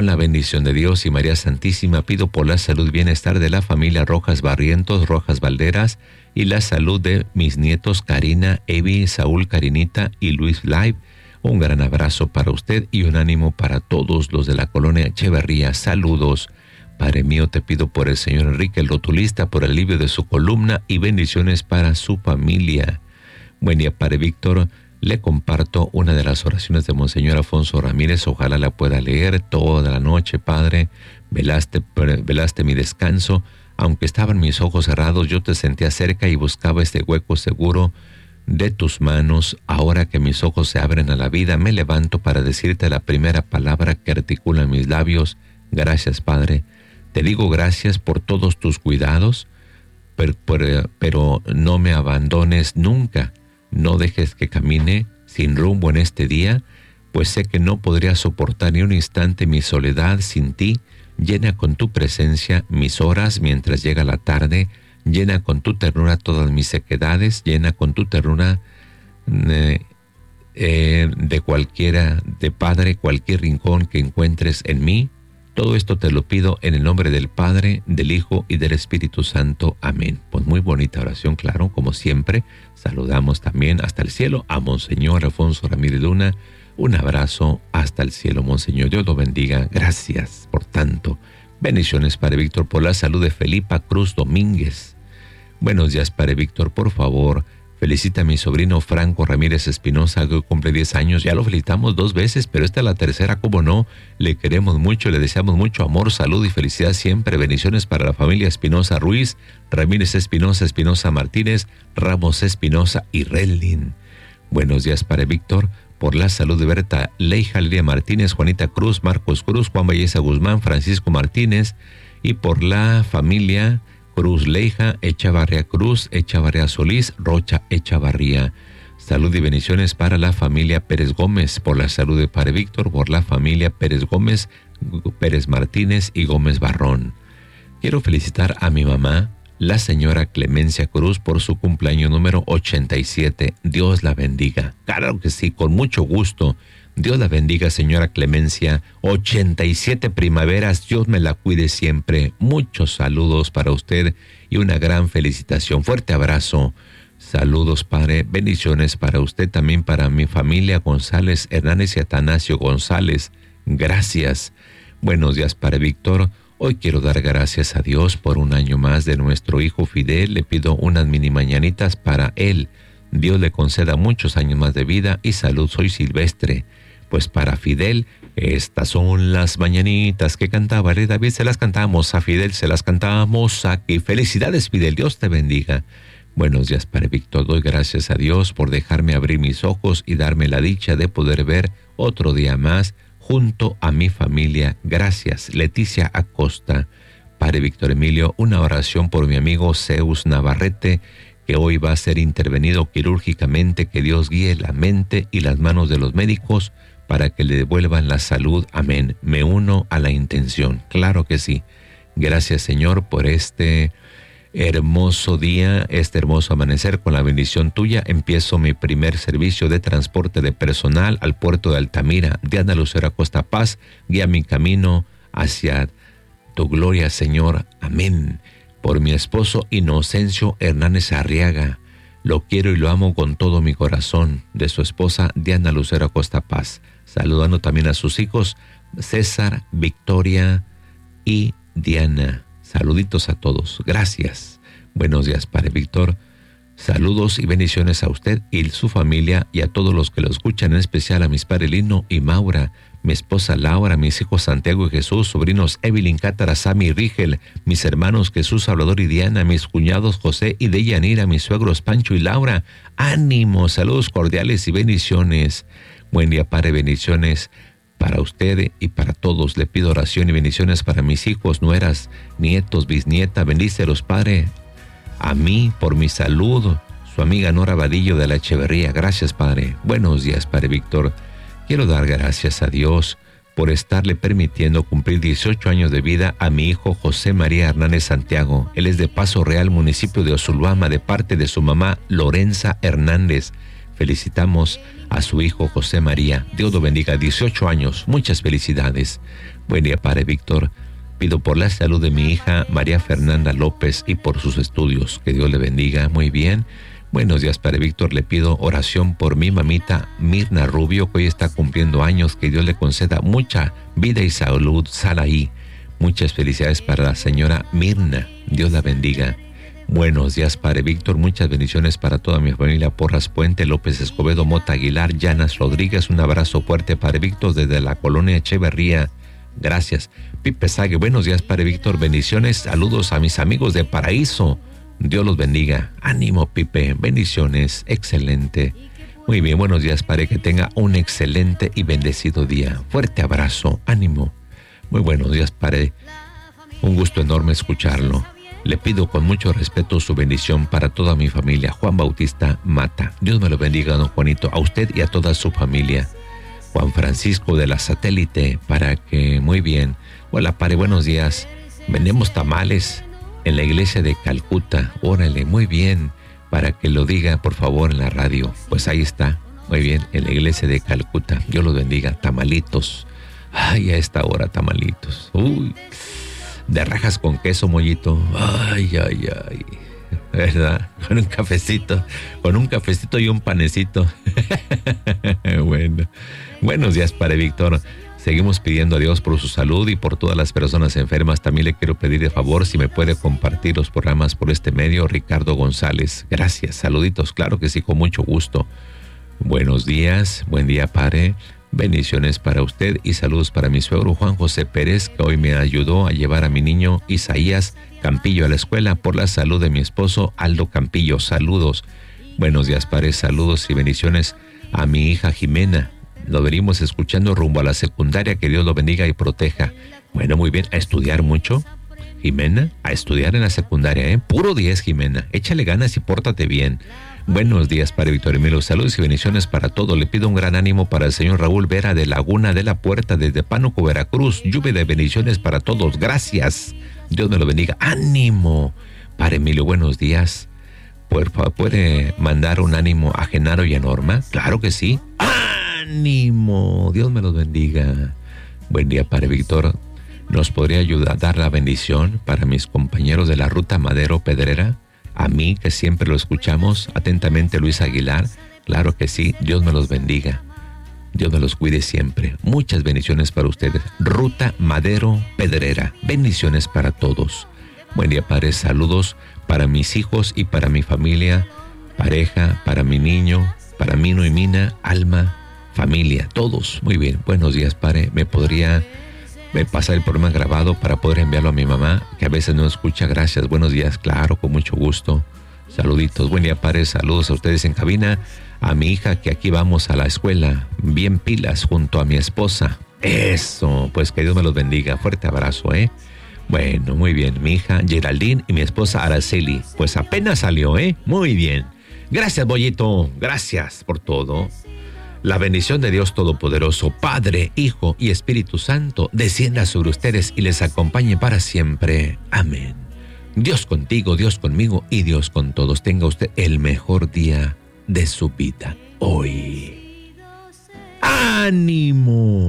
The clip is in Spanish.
Con la bendición de Dios y María Santísima, pido por la salud y bienestar de la familia Rojas Barrientos, Rojas Valderas, y la salud de mis nietos Karina, Evi, Saúl, Karinita y Luis Live. Un gran abrazo para usted y un ánimo para todos los de la colonia Echeverría. Saludos. Padre mío, te pido por el señor Enrique, el rotulista, por el alivio de su columna y bendiciones para su familia. Buen día, Padre Víctor. Le comparto una de las oraciones de Monseñor Afonso Ramírez. Ojalá la pueda leer toda la noche, Padre. Velaste mi descanso. Aunque estaban mis ojos cerrados, yo te sentía cerca y buscaba este hueco seguro de tus manos. Ahora que mis ojos se abren a la vida, me levanto para decirte la primera palabra que articulan mis labios. Gracias, Padre. Te digo gracias por todos tus cuidados, pero no me abandones nunca. No dejes que camine sin rumbo en este día, pues sé que no podría soportar ni un instante mi soledad sin ti. Llena con tu presencia mis horas mientras llega la tarde. Llena con tu ternura todas mis sequedades. Llena con tu ternura de Padre, cualquier rincón que encuentres en mí. Todo esto te lo pido en el nombre del Padre, del Hijo y del Espíritu Santo. Amén. Pues muy bonita oración, claro, como siempre. Saludamos también hasta el cielo a Monseñor Afonso Ramírez Luna. Un abrazo hasta el cielo, Monseñor. Dios lo bendiga. Gracias por tanto. Bendiciones, Padre Víctor, por la salud de Felipa Cruz Domínguez. Buenos días, Padre Víctor. Por favor, felicita a mi sobrino Franco Ramírez Espinosa, que cumple 10 años. Ya lo felicitamos 2 veces, pero esta es la tercera, ¿cómo no? Le queremos mucho, le deseamos mucho amor, salud y felicidad siempre. Bendiciones para la familia Espinosa Ruiz, Ramírez Espinosa, Espinosa Martínez, Ramos Espinosa y Redlin. Buenos días, Padre Víctor, por la salud de Berta Leija, Lidia Martínez, Juanita Cruz, Marcos Cruz, Juan Belleza Guzmán, Francisco Martínez, y por la familia Cruz Leija, Echavarría Cruz, Echavarría Solís, Rocha Echavarría. Salud y bendiciones para la familia Pérez Gómez, por la salud de Padre Víctor, por la familia Pérez Gómez, Pérez Martínez y Gómez Barrón. Quiero felicitar a mi mamá, la señora Clemencia Cruz, por su cumpleaños número 87. Dios la bendiga. Claro que sí, con mucho gusto. Dios la bendiga, señora Clemencia. 87 primaveras, Dios me la cuide siempre. Muchos saludos para usted y una gran felicitación. Fuerte abrazo. Saludos, Padre. Bendiciones para usted, también para mi familia González Hernández y Atanasio González. Gracias. Buenos días, Padre Víctor. Hoy quiero dar gracias a Dios por un año más de nuestro hijo Fidel. Le pido unas mini mañanitas para él. Dios le conceda muchos años más de vida y salud. Soy Silvestre. Pues para Fidel, estas son las mañanitas que cantaba David. Se las cantamos a Fidel, se las cantamos aquí. Felicidades, Fidel. Dios te bendiga. Buenos días, Padre Víctor. Doy gracias a Dios por dejarme abrir mis ojos y darme la dicha de poder ver otro día más junto a mi familia. Gracias, Leticia Acosta. Padre Víctor Emilio, una oración por mi amigo Zeus Navarrete, que hoy va a ser intervenido quirúrgicamente. Que Dios guíe la mente y las manos de los médicos para que le devuelvan la salud. Amén. Me uno a la intención. Claro que sí. Gracias, Señor, por este hermoso día, este hermoso amanecer. Con la bendición tuya empiezo mi primer servicio de transporte de personal al puerto de Altamira. Diana Lucero Acosta Paz, guía mi camino hacia tu gloria, Señor. Amén. Por mi esposo Inocencio Hernández Arriaga, lo quiero y lo amo con todo mi corazón. De su esposa Diana Lucero Acosta Paz. Saludando también a sus hijos César, Victoria y Diana. Saluditos a todos. Gracias. Buenos días, Padre Víctor. Saludos y bendiciones a usted y su familia y a todos los que lo escuchan, en especial a mis padres Lino y Maura, mi esposa Laura, mis hijos Santiago y Jesús, sobrinos Evelyn, Cátara, Sammy y Rigel, mis hermanos Jesús, Salvador y Diana, mis cuñados José y Deyanira, mis suegros Pancho y Laura. ¡Ánimo! Saludos cordiales y bendiciones. Buen día, Padre. Bendiciones para usted y para todos. Le pido oración y bendiciones para mis hijos, nueras, nietos, bisnieta. Bendícelos, Padre, a mí por mi salud. Su amiga Nora Vadillo de la Echeverría. Gracias, Padre. Buenos días, Padre Víctor. Quiero dar gracias a Dios por estarle permitiendo cumplir 18 años de vida a mi hijo José María Hernández Santiago. Él es de Paso Real, municipio de Osulvama, de parte de su mamá Lorenza Hernández. Felicitamos a su hijo José María. Dios lo bendiga. 18 años. Muchas felicidades. Buen día, Padre Víctor. Pido por la salud de mi hija María Fernanda López y por sus estudios. Que Dios le bendiga. Muy bien. Buenos días, Padre Víctor. Le pido oración por mi mamita Mirna Rubio, que hoy está cumpliendo años. Que Dios le conceda mucha vida y salud. Saraí. Muchas felicidades para la señora Mirna. Dios la bendiga. Buenos días, Padre Víctor. Muchas bendiciones para toda mi familia. Porras Puente, López Escobedo, Mota Aguilar, Llanas Rodríguez. Un abrazo fuerte, Padre Víctor, desde la colonia Echeverría. Gracias. Pipe Sague, buenos días, Padre Víctor. Bendiciones. Saludos a mis amigos de Paraíso. Dios los bendiga. Ánimo, Pipe. Bendiciones. Excelente. Muy bien, buenos días, Padre. Que tenga un excelente y bendecido día. Fuerte abrazo. Ánimo. Muy buenos días, Padre. Un gusto enorme escucharlo. Le pido con mucho respeto su bendición para toda mi familia. Juan Bautista Mata. Dios me lo bendiga, don Juanito, a usted y a toda su familia. Juan Francisco de la Satélite, para que, muy bien. Hola, Padre, buenos días. Vendemos tamales en la iglesia de Calcuta. Órale, muy bien. Para que lo diga, por favor, en la radio. Pues ahí está. Muy bien, en la iglesia de Calcuta. Dios los bendiga. Tamalitos. Ay, a esta hora, tamalitos. Uy. De rajas con queso, mollito. Ay, ay, ay. ¿Verdad? Con un cafecito y un panecito. Bueno. Buenos días, Padre Víctor. Seguimos pidiendo a Dios por su salud y por todas las personas enfermas. También le quiero pedir de favor si me puede compartir los programas por este medio. Ricardo González. Gracias. Saluditos. Claro que sí, con mucho gusto. Buenos días. Buen día, Padre. Bendiciones para usted y saludos para mi suegro Juan José Pérez, que hoy me ayudó a llevar a mi niño Isaías Campillo a la escuela, por la salud de mi esposo Aldo Campillo. Saludos. Buenos días, Padre. Saludos y bendiciones a mi hija Jimena. Lo venimos escuchando rumbo a la secundaria. Que Dios lo bendiga y proteja. Bueno, muy bien. A estudiar mucho, Jimena. A estudiar en la secundaria, ¿eh? Puro 10, Jimena. Échale ganas y pórtate bien. Buenos días, Padre Víctor Emilio. Saludos y bendiciones para todos. Le pido un gran ánimo para el señor Raúl Vera de Laguna de la Puerta, desde Pánuco, Veracruz. Lluvia de bendiciones para todos. Gracias. Dios me lo bendiga. ¡Ánimo! Padre Emilio, buenos días. Por favor, ¿puede mandar un ánimo a Genaro y a Norma? Claro que sí. ¡Ánimo! Dios me los bendiga. Buen día, Padre Víctor. ¿Nos podría ayudar a dar la bendición para mis compañeros de la Ruta Madero Pedrera? A mí, que siempre lo escuchamos. Atentamente, Luis Aguilar. Claro que sí. Dios me los bendiga. Dios me los cuide siempre. Muchas bendiciones para ustedes. Ruta Madero Pedrera. Bendiciones para todos. Buen día, Padre. Saludos para mis hijos y para mi familia, pareja, para mi niño, para Mino y Mina, Alma, familia, todos. Muy bien. Buenos días, Padre. ¿Me podría pasar el programa grabado para poder enviarlo a mi mamá, que a veces no escucha? Gracias. Buenos días. Claro, con mucho gusto. Saluditos. Buen día, Padre. Saludos a ustedes en cabina. A mi hija, que aquí vamos a la escuela, bien pilas, junto a mi esposa. Eso, pues que Dios me los bendiga. Fuerte abrazo, ¿eh? Bueno, muy bien. Mi hija Geraldine y mi esposa Araceli. Pues apenas salió, ¿eh? Muy bien. Gracias, Bollito. Gracias por todo. La bendición de Dios Todopoderoso, Padre, Hijo y Espíritu Santo, descienda sobre ustedes y les acompañe para siempre. Amén. Dios contigo, Dios conmigo y Dios con todos. Tenga usted el mejor día de su vida hoy. ¡Ánimo!